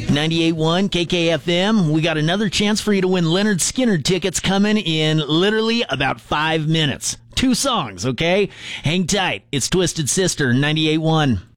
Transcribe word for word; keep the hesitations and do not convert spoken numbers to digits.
ninety-eight point one K K F M. We got another chance for you to win Leonard Skinner tickets coming in literally about five minutes. Two songs, okay? Hang tight. It's Twisted Sister, ninety-eight point one.